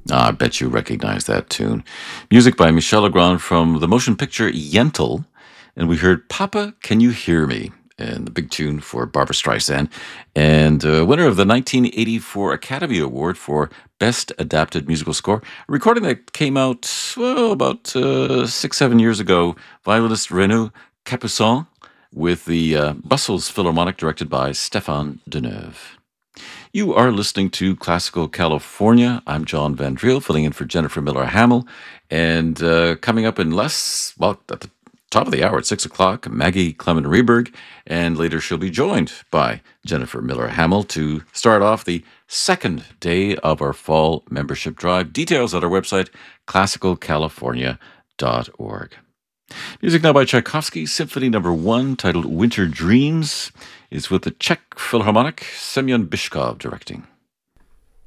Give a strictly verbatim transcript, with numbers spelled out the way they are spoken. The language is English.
Ah, I bet you recognize that tune. Music by Michel Legrand from the motion picture Yentl. And we heard Papa, Can You Hear Me? And the big tune for Barbra Streisand. And uh, winner of the nineteen eighty-four Academy Award for Best Adapted Musical Score. A recording that came out, well, about uh, six, seven years ago. Violinist Renaud Capuçon with the uh, Brussels Philharmonic directed by Stéphane Deneuve. You are listening to Classical California. I'm John Van Driel, filling in for Jennifer Miller Hamill. And uh, coming up in less, well, at the top of the hour at six o'clock, Maggie Clement Reberg. And later she'll be joined by Jennifer Miller Hamill to start off the second day of our fall membership drive. Details at our website, classical california dot org. Music now by Tchaikovsky, Symphony Number One, titled Winter Dreams, is with the Czech Philharmonic, Semyon Bishkov directing.